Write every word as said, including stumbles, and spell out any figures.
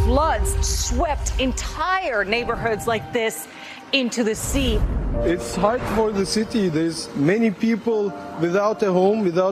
floods swept entire neighborhoods like this into the sea. It's hard for the city. There's many people without a home, without